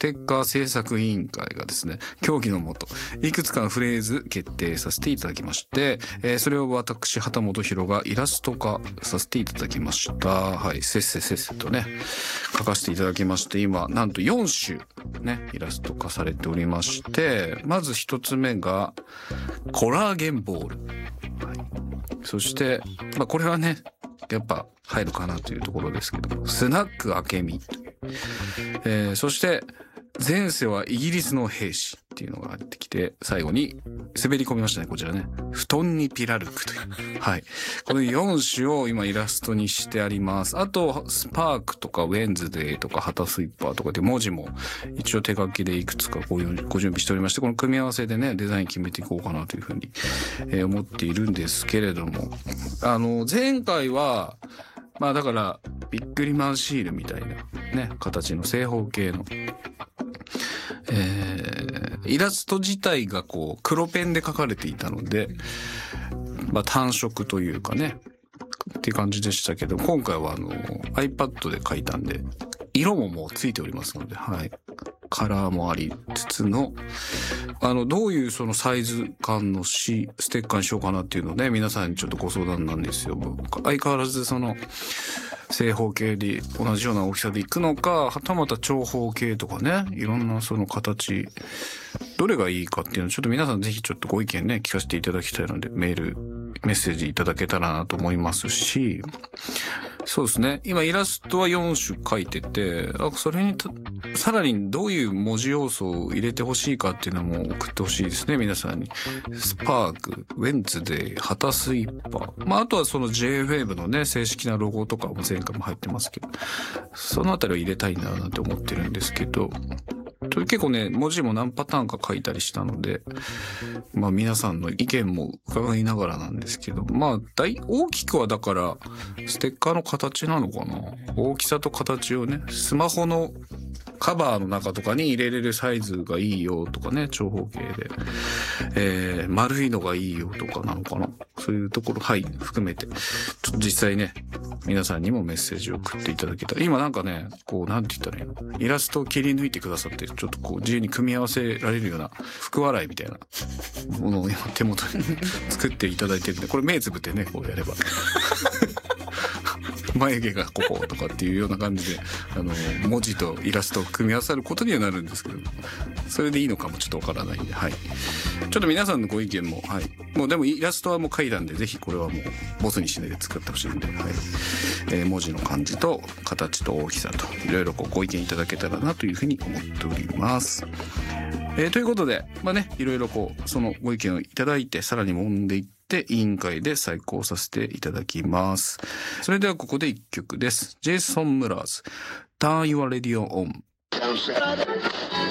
テッカー制作委員会がですね、協議のもと、いくつかのフレーズ決定させていただきまして、それを私、畑本博がイラスト化させていただきました。はい、せっせとね、書かせていただきまして、今、なんと4種、ね、イラスト化されておりまして、まず一つ目が、コラーゲンボール。はい、そして、これはね、やっぱ入るかなというところですけども、スナックあけみという、そして前世はイギリスの兵士っていうのが入ってきて、最後に滑り込みましたね、こちらね、布団にピラルクという、はい、この4種を今イラストにしてあります。あとスパークとかウェンズデーとかハタスイッパーとかで文字も一応手書きでいくつかご準備しておりまして、この組み合わせでねデザイン決めていこうかなというふうに、思っているんですけれども、前回はだからビックリマンシールみたいなね形の正方形のイラスト自体がこう黒ペンで描かれていたので、単色というかねっていう感じでしたけど、今回はiPad で描いたんで色ももうついておりますので、はい、カラーもありつつのどういうそのサイズ感のステッカーにしようかなっていうのね、皆さんにちょっとご相談なんですよ。相変わらずその正方形で同じような大きさでいくのか、はたまた長方形とかね、いろんなその形どれがいいかっていうのをちょっと皆さんぜひちょっとご意見ね聞かせていただきたいので、メッセージいただけたらなと思いますし、そうですね、今イラストは4種書いてて、それにさらにどういう文字要素を入れてほしいかっていうのも送ってほしいですね、皆さんに。スパーク、ウェンズデー、ハタスイッパー、あとはその JWAVE のね正式なロゴとかも前回も入ってますけど、そのあたりを入れたいななんて思ってるんですけど、結構ね文字も何パターンか書いたりしたので、皆さんの意見も伺いながらなんですけど、大きくはだからステッカーの形なのかな、大きさと形をね、スマホのカバーの中とかに入れれるサイズがいいよとかね、長方形で、丸いのがいいよとかなのかな、そういうところ含めてちょっと実際ね皆さんにもメッセージを送っていただけたら、今なんかねこうなんて言ったらいいの、イラストを切り抜いてくださって、ちょっとこう自由に組み合わせられるような福笑いみたいなものを今手元に作っていただいてるんで、これ目つぶってねこうやれば眉毛がこことかっていうような感じで文字とイラストを組み合わさることにはなるんですけど、それでいいのかもちょっとわからないんで、はい、ちょっと皆さんのご意見も、はい、もうでもイラストはもう書いたんで、ぜひこれはもうボツにしないで作ってほしいんで、はい、文字の感じと形と大きさといろいろご意見いただけたらなというふうに思っております。ということでいろいろそのご意見をいただいて、さらに揉んでいって委員会で再考させていただきます。それではここで1曲です。ジェイソン・ムラーズ、Turn Your Radio On。